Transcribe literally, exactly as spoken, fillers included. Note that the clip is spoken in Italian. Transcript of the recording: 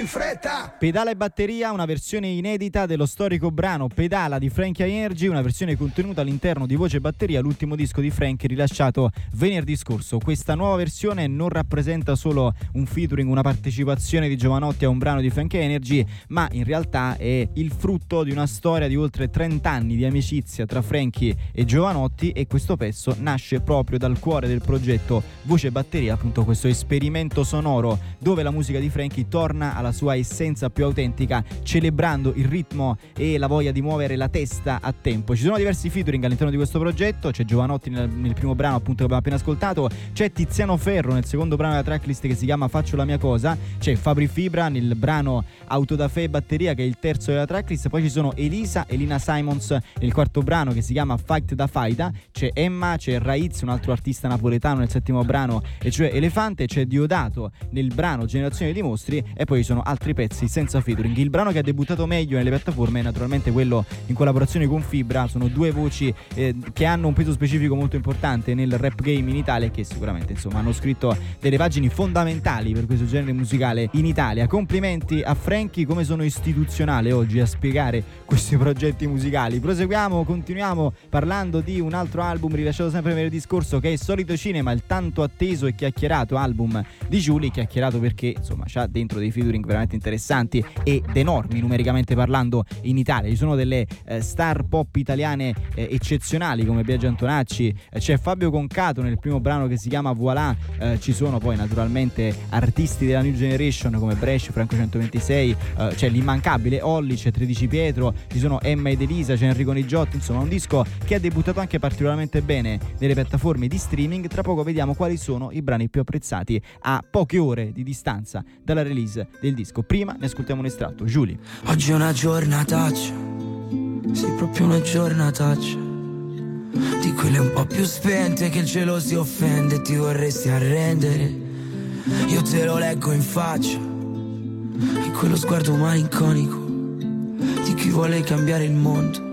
In fretta. Pedala e batteria, una versione inedita dello storico brano Pedala di Frankie Energy, una versione contenuta all'interno di Voce e Batteria, l'ultimo disco di Frankie rilasciato venerdì scorso. Questa nuova versione non rappresenta solo un featuring, una partecipazione di Giovanotti a un brano di Frankie Energy, ma in realtà è il frutto di una storia di oltre trenta anni di amicizia tra Frankie e Giovanotti, e questo pezzo nasce proprio dal cuore del progetto Voce e Batteria, appunto questo esperimento sonoro dove la musica di Frankie torna alla sua essenza più autentica, celebrando il ritmo e la voglia di muovere la testa a tempo. Ci sono diversi featuring all'interno di questo progetto, c'è Giovanotti nel, nel primo brano appunto che abbiamo appena ascoltato, c'è Tiziano Ferro nel secondo brano della tracklist che si chiama Faccio la mia cosa, c'è Fabri Fibra nel brano Autodafé e Batteria che è il terzo della tracklist, poi ci sono Elisa e Lina Simons nel quarto brano che si chiama Fight da Faida, c'è Emma, c'è Raiz, un altro artista napoletano nel settimo brano, e cioè Elefante, c'è Diodato nel brano Generazione di Mostri, e poi ci sono altri pezzi senza featuring. Il brano che ha debuttato meglio nelle piattaforme è naturalmente quello in collaborazione con Fibra. Sono due voci eh, che hanno un peso specifico molto importante nel rap game in Italia e che sicuramente insomma hanno scritto delle pagine fondamentali per questo genere musicale in Italia. Complimenti a Frankie, come sono istituzionale oggi a spiegare questi progetti musicali. Proseguiamo, continuiamo parlando di un altro album rilasciato sempre venerdì scorso, che è Solito Cinema, il tanto atteso e chiacchierato album di Giuli, chiacchierato perché insomma c'ha dentro dei featuring veramente interessanti ed enormi numericamente parlando in Italia. Ci sono delle eh, star pop italiane eh, eccezionali come Biagio Antonacci, eh, c'è Fabio Concato nel primo brano che si chiama Voilà, eh, ci sono poi naturalmente artisti della New Generation come Brescia, Franco centoventisei, eh, c'è l'immancabile Olli, c'è tredici Pietro, ci sono Emma ed Elisa, c'è Enrico Nigiotti, insomma un disco che ha debuttato anche particolarmente bene nelle piattaforme di streaming. Tra poco vediamo quali sono i brani più apprezzati a poche ore di distanza dalla release del disco. Prima ne ascoltiamo un estratto. Giuli. Oggi è una giornataccia, sì, proprio una giornataccia, di quelle un po' più spente che il cielo si offende e ti vorresti arrendere. Io te lo leggo in faccia, in quello sguardo malinconico di chi vuole cambiare il mondo.